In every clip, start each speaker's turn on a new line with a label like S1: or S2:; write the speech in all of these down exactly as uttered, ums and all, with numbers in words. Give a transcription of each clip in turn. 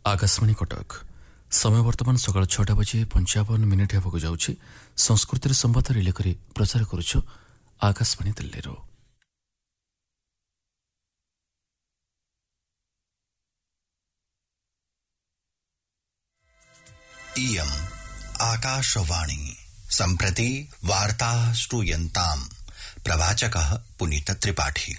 S1: आकाशवाणी कटक समय वर्तमान सकाळ छटा बजे पंचावन मिनिट हेबाकु जाउछि। संस्कृतिर संवाद रिले करी प्रचार करुछु आकाशवाणी दिल्लीरो।
S2: इयम् आकाशवाणी सम्प्रति वार्ता श्रूयन्ताम्। प्रवाचकः पुनीत त्रिपाठी।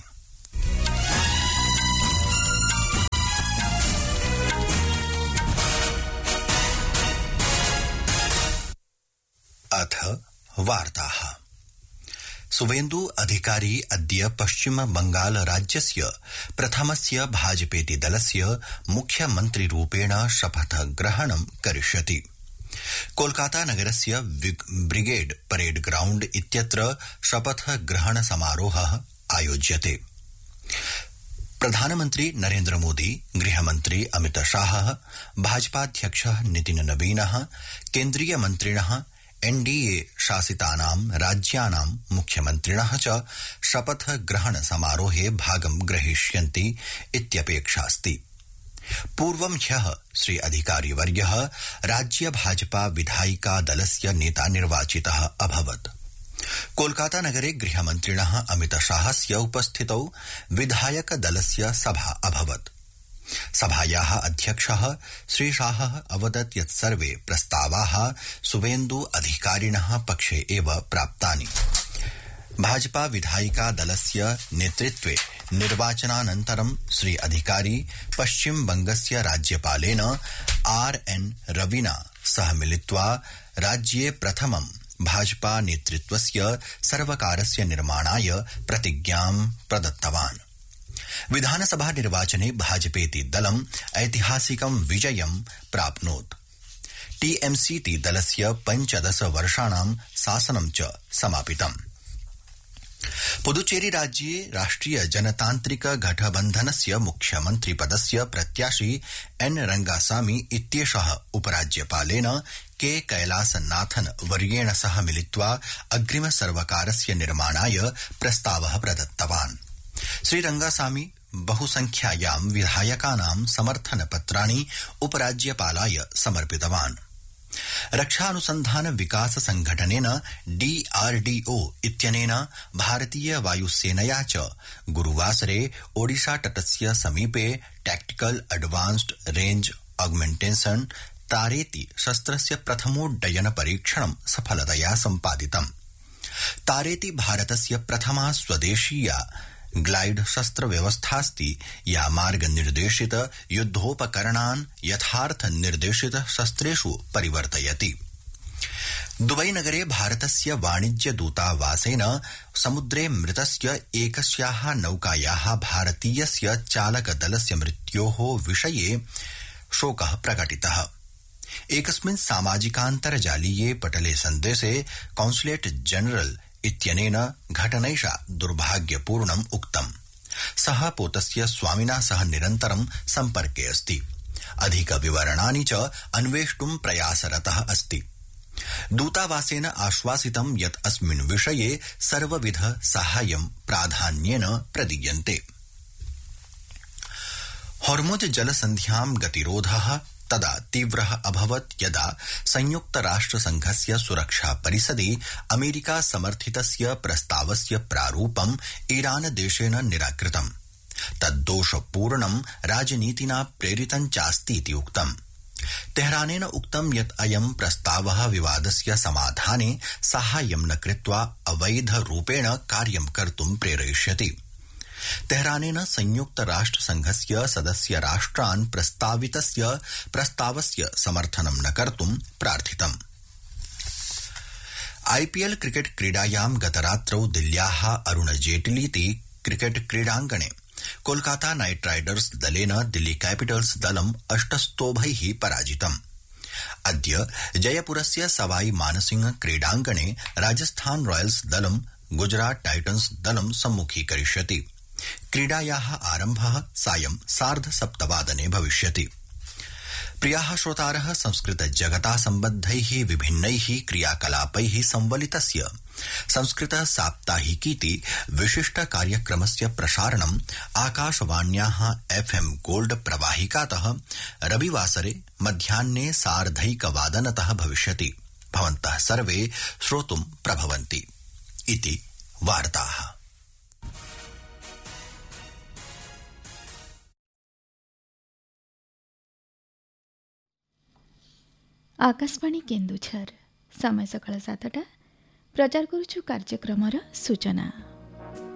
S2: अथ वार्ताः। सुवेन्दु अधिकारी अद्य पश्चिम बंगाल राज्यस्य प्रथमस्य भाजपेति दलस्य मुख्यमन्त्रिरूपेण शपथ ग्रहणं करिष्यति। कोलकाता नगरस्य ब्रिगेड परेड ग्राउण्ड इत्यत्र शपथ ग्रहण समारोहः आयोज्यते। प्रधानमन्त्री नरेन्द्र मोदी, गृहमन्त्री अमित शाहः, भाजपाध्यक्षः नितिन नवीनः, केन्द्रीय मन्त्रिणः, एनडीए शासितानां राज्यानां मुख्यमन्त्रिणः च शपथ ग्रहण समारोहे भागं ग्रहीष्यन्ति इत्यपेक्षास्ति। पूर्वं ह्यः श्री अधिकारीवर्यः राज्य भाजपा विधायिका दलस्य नेता निर्वाचितः अभवत्। कोलकाता नगरे गृहमन्त्रिणः अमित शाहस्य उपस्थितौ विधायक दलस्य सभा अभवत्। सभायाः अध्यक्षः श्री शाहः अवदत् यत् सर्वे प्रस्तावाः सुवेन्दु अधिकारिणः पक्षे एव प्राप्तानि। भाजपा विधायिका दलस्य नेतृत्वे निर्वाचनानन्तरं श्री अधिकारी पश्चिम बंगस्य राज्यपालेन आर एन रविना सह मिलित्वा राज्ये प्रथमं भाजपा नेतृत्वस्य सर्वकारस्य निर्माणाय प्रतिज्ञां प्रदत्तवान्। विधानसभा निर्वाचने भाजपेति दलम् ऐतिहासिकं विजयं प्राप्नोत्। टीएमसीति दलस्य पञ्चदश वर्षाणां शासनं च समापितम्। पुदुचेरी राज्ये राष्ट्रिय जनतान्त्रिक गठबन्धनस्य मुख्यमन्त्री पदस्य प्रत्याशी एन रंगासामी इत्येषः उपराज्यपालेन के कैलासनाथन वर्येण सह मिलित्वा अग्रिम सर्वकारस्य निर्माणाय प्रस्तावः प्रदत्तवान्। श्री रंगासामी बहुसंख्यायां विधायकानां समर्थनपत्राणि उपराज्यपालाय समर्पितवान्। रक्षानुसन्धान विकास संघटनेन डीआरडीओ इत्यनेन भारतीय वायुसेनया च गुरुवासरे ओडिशा तटस्य समीपे टैक्टिकल एडवांस्ड रेंज ऑगमेंटेशन तारेति शस्त्रस्य प्रथमोड्डयन परीक्षणं सफलतया सम्पादितम्। तारेति भारतस्य प्रथमा स्वदेशीया ग्लाइड शस्त्र व्यवस्थास्ति या मार्ग निर्देशित युद्धोपकरणान् यथार्थ निर्देशित शस्त्रेषु परिवर्तयति। दुबई नगरे भारतस्य वाणिज्य दूतावासेन समुद्रे मृतस्य एकस्याः नौकायाः भारतीयस्य चालक दलस्य मृत्योः विषये शोकः प्रकटितः। एकस्मिन् सामाजिकान्तर्जालीये पटले सन्देशे कॉन्सुलेट जनरल इत्यनेन घटनैषा दुर्भाग्यपूर्णम् उक्तम्। सः पोतस्य स्वामिना सह निरन्तरं सम्पर्के अस्ति। अधिक विवरणानि च अन्वेष्टुं प्रयासरतः अस्ति। दूतावासेन आश्वासितं यत् अस्मिन् विषये सर्वविध साहाय्यं प्राधान्येन प्रदीयन्ते। हॉर्मुज जलसन्ध्यां गतिरोधः तदा तीव्रः अभवत् यदा संयुक्त राष्ट्र संघस्य सुरक्षा परिषदि अमेरिका समर्थितस्य प्रस्तावस्य प्रारूपम् ईरान देशेन निराकृतम्। तद्दोषपूर्णं राजनीतिना प्रेरितं चास्तीति उक्तम्। तेहरानेन उक्तं यत् अयं प्रस्तावः विवादस्य समाधाने साहाय्यं न कृत्वा अवैधरूपेण कार्यं कर्तुं प्रेरयिष्यति। तेहरानेन संयुक्त राष्ट्र संघस्य सदस्य राष्ट्रान् प्रस्तावितस्य प्रस्तावस्य समर्थनं न कर्तुं प्रार्थितम्। आईपीएल क्रिकेट क्रीडायां गतरात्रौ दिल्ल्याः अरुण जेटलीति क्रिकेट क्रीडाङ्गणे कोलकाता नाइट राइडर्स दलेन दिल्ली कैपिटल्स दलम् अष्टस्तोभैः पराजितम्। अद्य जयपुरस्य सवाई मानसिंह क्रीडाङ्गणे राजस्थान रॉयल्स दलं गुजरात टाइटन्स दलं सम्मुखीकरिष्यति। क्रीडायाः आरम्भः सायं सार्ध सप्तवादने भविष्यति। प्रियाः श्रोतारः संस्कृत जगता सम्बद्धैः विभिन्नैः क्रियाकलापैः संवलितस्य संस्कृत साप्ताहिकीति विशिष्ट कार्यक्रमस्य प्रसारणम् आकाशवाण्याः एफएम गोल्ड प्रवाहिकातः रविवासरे मध्याह्ने सार्धैकवादनतः भविष्यति। भवन्तः सर्वे श्रोतुं प्रभवन्ति इति वार्ताः।
S3: आकाशवाणी केन्दुझर समय सकाळ सातटा प्रचार करुछु कार्यक्रमर सूचना।